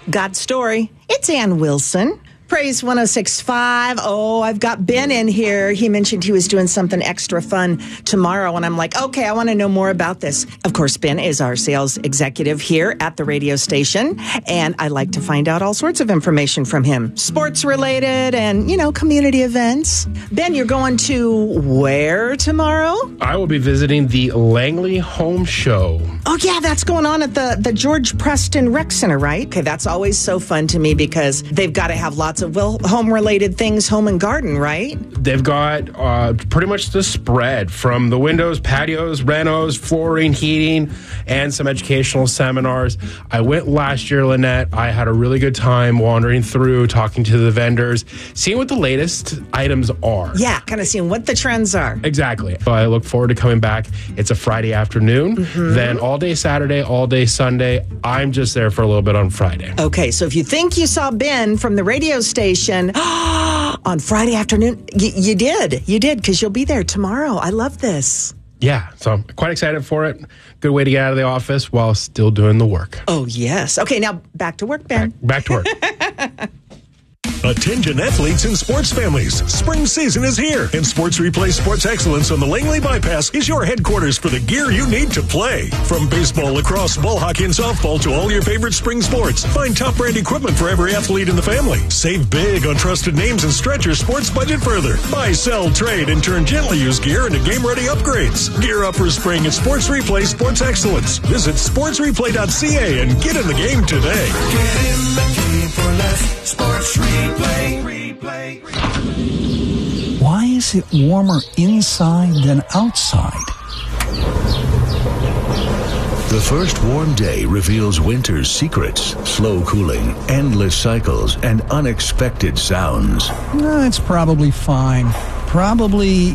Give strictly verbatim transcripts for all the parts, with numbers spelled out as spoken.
God's Story. It's Ann Wilson. Praise one oh six point five. Oh, I've got Ben in here. He mentioned he was doing something extra fun tomorrow, and I'm like, okay, I want to know more about this. Of course, Ben is our sales executive here at the radio station, and I like to find out all sorts of information from him, sports-related and, you know, community events. Ben, you're going to where tomorrow? I will be visiting the Langley Home Show. Oh, yeah, that's going on at the, the George Preston Rec Center, right? Okay, that's always so fun to me because they've got to have lots of well home-related things, home and garden, right? They've got uh, pretty much the spread from the windows, patios, renos, flooring, heating, and some educational seminars. I went last year, Lynette. I had a really good time wandering through, talking to the vendors, seeing what the latest items are. Yeah, kind of seeing what the trends are. Exactly. So I look forward to coming back. It's a Friday afternoon, mm-hmm. then all day Saturday, all day Sunday. I'm just there for a little bit on Friday. Okay, so if you think you saw Ben from the radio station on Friday afternoon, y- you did. You did, because you'll be there tomorrow. I love this. Yeah, so I'm quite excited for it. Good way to get out of the office while still doing the work. Oh, yes. Okay, now back to work, Ben. Back, back to work. Attention athletes and sports families. Spring season is here, and Sports Replay Sports Excellence on the Langley Bypass is your headquarters for the gear you need to play. From baseball, lacrosse, ball hockey, and softball to all your favorite spring sports, find top brand equipment for every athlete in the family. Save big on trusted names and stretch your sports budget further. Buy, sell, trade, and turn gently used gear into game-ready upgrades. Gear up for spring at Sports Replay Sports Excellence. Visit sports replay dot c a and get in the game today. Get in the game for less. Sports Replay. Replay. Why is it warmer inside than outside? The first warm day reveals winter's secrets, slow cooling, endless cycles, and unexpected sounds. No, it's probably fine. Probably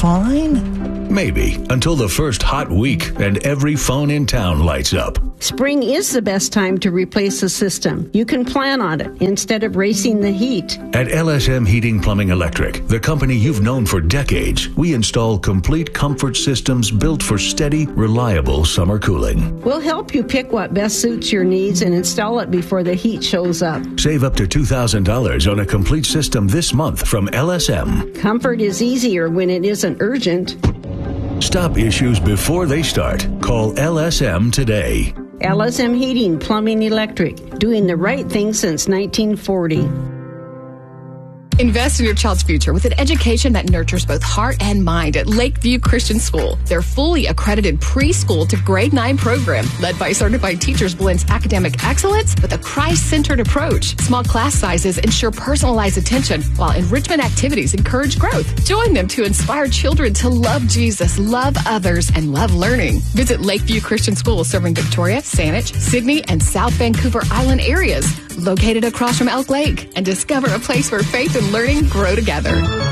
fine? Maybe, until the first hot week and every phone in town lights up. Spring is the best time to replace the system. You can plan on it instead of racing the heat. At L S M Heating Plumbing Electric, the company you've known for decades, we install complete comfort systems built for steady, reliable summer cooling. We'll help you pick what best suits your needs and install it before the heat shows up. Save up to two thousand dollars on a complete system this month from L S M. Comfort is easier when it isn't urgent. Stop issues before they start. Call L S M today. L S M Heating, Plumbing, Electric, doing the right thing since nineteen forty. Invest in your child's future with an education that nurtures both heart and mind at Lakeview Christian School. Their fully accredited preschool to grade nine program, led by certified teachers, blends academic excellence with a Christ-centered approach. Small class sizes ensure personalized attention, while enrichment activities encourage growth. Join them to inspire children to love Jesus, love others, and love learning. Visit Lakeview Christian School, serving Victoria, Saanich, Sydney, and South Vancouver Island areas, located across from Elk Lake, and discover a place where faith and learning grow together.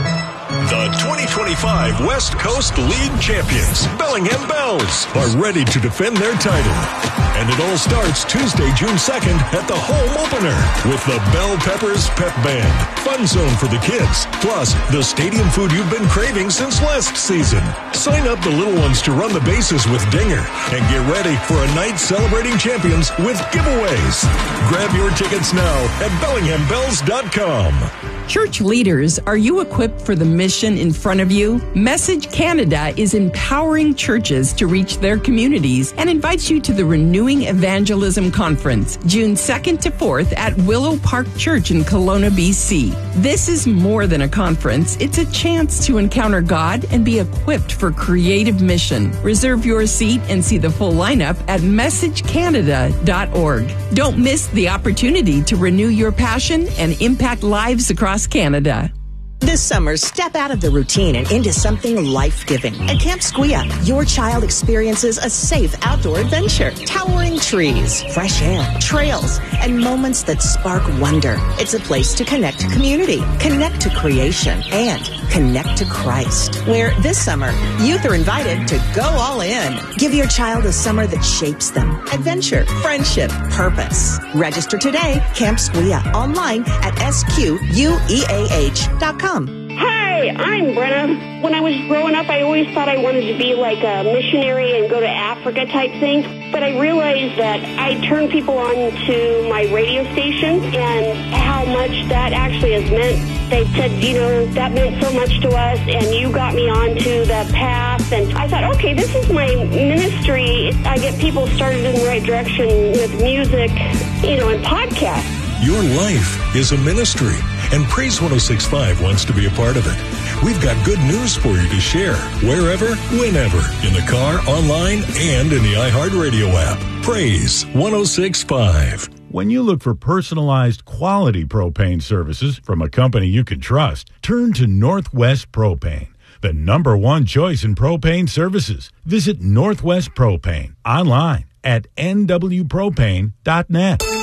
The twenty twenty-five West Coast League champions, Bellingham Bells, are ready to defend their title. And it all starts Tuesday, June second at the home opener with the Bell Peppers Pep Band, Fun Zone for the kids, plus the stadium food you've been craving since last season. Sign up the little ones to run the bases with Dinger and get ready for a night celebrating champions with giveaways. Grab your tickets now at bellingham bells dot com. Church leaders, are you equipped for the mission in front of you? Message Canada is empowering churches to reach their communities and invites you to the Renewing Evangelism Conference, June second to fourth at Willow Park Church in Kelowna, B C. This is more than a conference. It's a chance to encounter God and be equipped for creative mission. Reserve your seat and see the full lineup at message canada dot org. Don't miss the opportunity to renew your passion and impact lives across Canada. This summer, step out of the routine and into something life-giving. At Camp Squia, your child experiences a safe outdoor adventure. Towering trees, fresh air, trails, and moments that spark wonder. It's a place to connect to community, connect to creation, and connect to Christ. Where this summer, youth are invited to go all in. Give your child a summer that shapes them. Adventure, friendship, purpose. Register today, Camp Squia, online at S Q U E A H dot com. Hi, I'm Brenna. When I was growing up, I always thought I wanted to be like a missionary and go to Africa type thing. But I realized that I turned people on to my radio station and how much that actually has meant. They said, you know, that meant so much to us, and you got me onto the path. And I thought, okay, this is my ministry. I get people started in the right direction with music, you know, and podcasts. Your life is a ministry, and Praise one oh six point five wants to be a part of it. We've got good news for you to share wherever, whenever, in the car, online, and in the iHeartRadio app. Praise one oh six point five. When you look for personalized quality propane services from a company you can trust, turn to Northwest Propane, the number one choice in propane services. Visit Northwest Propane online at n w propane dot net.